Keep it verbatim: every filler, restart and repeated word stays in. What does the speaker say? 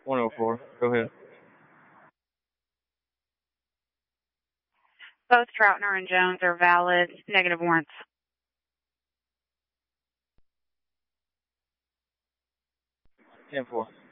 one oh four. Go ahead. Both Troutner and Jones are valid negative warrants. ten four.